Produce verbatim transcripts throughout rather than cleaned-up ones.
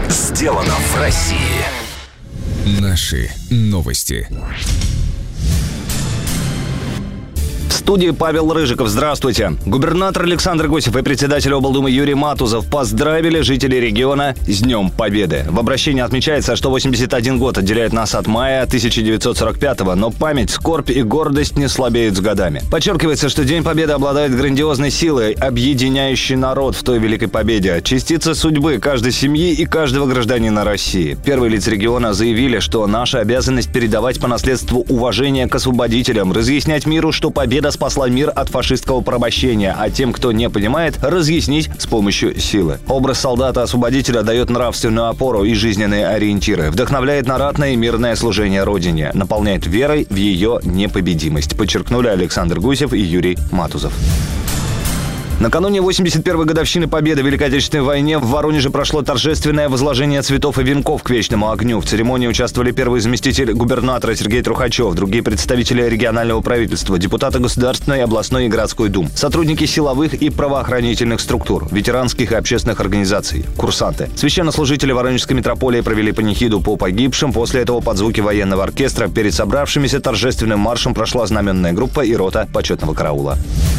Сделано в России. Наши новости. В студии Павел Рыжиков. Здравствуйте. Губернатор Александр Гусев и председатель облдумы Юрий Матузов поздравили жителей региона с Днем Победы. В обращении отмечается, что восемьдесят один год отделяет нас от мая тысяча девятьсот сорок пятого, но память, скорбь и гордость не слабеют с годами. Подчеркивается, что День Победы обладает грандиозной силой, объединяющей народ в той великой победе. Частица судьбы каждой семьи и каждого гражданина России. Первые лица региона заявили, что наша обязанность передавать по наследству уважение к освободителям, разъяснять миру, что победа спасла мир от фашистского порабощения, а тем, кто не понимает, разъяснить с помощью силы. Образ солдата-освободителя дает нравственную опору и жизненные ориентиры, вдохновляет на ратное и мирное служение Родине, наполняет верой в ее непобедимость, подчеркнули Александр Гусев и Юрий Матузов. Накануне восемьдесят первой годовщины Победы в Великой Отечественной войне в Воронеже прошло торжественное возложение цветов и венков к вечному огню. В церемонии участвовали первый заместитель губернатора Сергей Трухачев, другие представители регионального правительства, депутаты Государственной, областной и городской дум, сотрудники силовых и правоохранительных структур, ветеранских и общественных организаций, курсанты. Священнослужители Воронежской митрополии провели панихиду по погибшим. После этого под звуки военного оркестра перед собравшимися торжественным маршем прошла знаменная группа и рота почетного караула.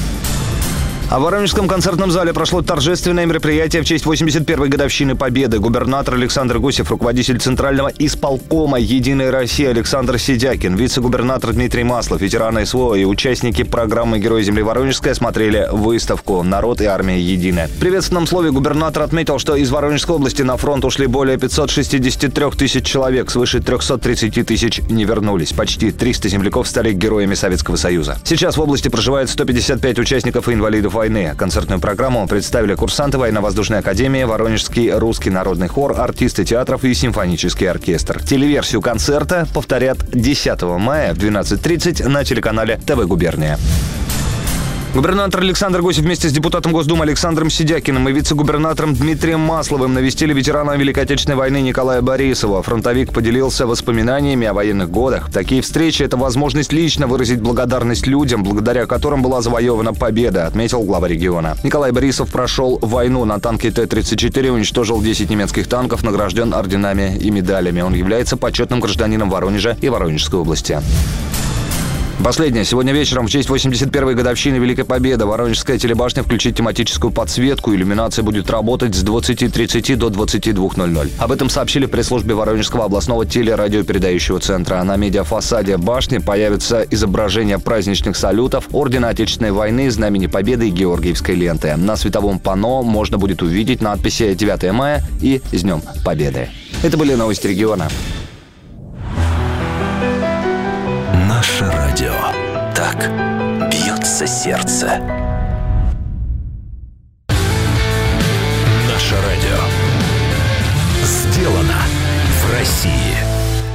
А в Воронежском концертном зале прошло торжественное мероприятие в честь восемьдесят первой годовщины Победы. Губернатор Александр Гусев, руководитель Центрального исполкома «Единой России» Александр Сидякин, вице-губернатор Дмитрий Маслов, ветераны СВО и участники программы «Герой земли Воронежской» осмотрели выставку «Народ и армия едины». В приветственном слове губернатор отметил, что из Воронежской области на фронт ушли более пятьсот шестьдесят три тысяч человек, свыше триста тридцать тысяч не вернулись. Почти триста земляков стали героями Советского Союза. Сейчас в области проживает сто пятьдесят пять участников и инвалидов войны. Концертную программу представили курсанты Военно-воздушной академии, Воронежский русский народный хор, артисты театров и симфонический оркестр. Телеверсию концерта повторят десятого мая в двенадцать тридцать на телеканале ТВ «Губерния». Губернатор Александр Гусев вместе с депутатом Госдумы Александром Сидякиным и вице-губернатором Дмитрием Масловым навестили ветерана Великой Отечественной войны Николая Борисова. Фронтовик поделился воспоминаниями о военных годах. Такие встречи – это возможность лично выразить благодарность людям, благодаря которым была завоевана победа, отметил глава региона. Николай Борисов прошел войну на танке Т тридцать четыре, уничтожил десять немецких танков, награжден орденами и медалями. Он является почетным гражданином Воронежа и Воронежской области. Последнее. Сегодня вечером в честь восемьдесят первой годовщины Великой Победы Воронежская телебашня включит тематическую подсветку. Иллюминация будет работать с двадцати тридцати до двадцати двух ноль-ноль. Об этом сообщили в пресс-службе Воронежского областного телерадиопередающего центра. На медиафасаде башни появится изображение праздничных салютов, Ордена Отечественной войны, Знамени Победы и Георгиевской ленты. На световом панно можно будет увидеть надписи девятого мая и «С Днем Победы». Это были новости региона. Наше радио. Так бьется сердце. Наше радио. Сделано в России.